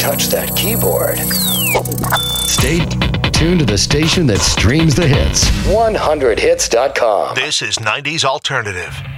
touch that keyboard. Stay tuned to the station that streams the hits. 100hits.com. This is 90s Alternative.